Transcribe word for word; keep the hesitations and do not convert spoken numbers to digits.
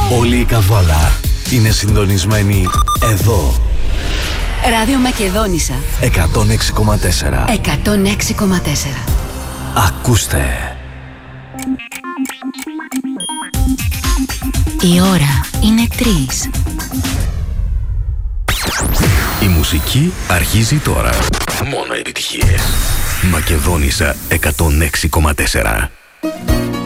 Όλη η Καβάλα είναι συντονισμένη εδώ. Ράδιο Μακεδόνισσα εκατόν έξι κόμμα τέσσερα. εκατόν έξι κόμμα τέσσερα. Ακούστε. Η ώρα είναι τρεις. Η μουσική αρχίζει τώρα. Μόνο επιτυχίες. Μακεδόνισσα εκατόν έξι κόμμα τέσσερα.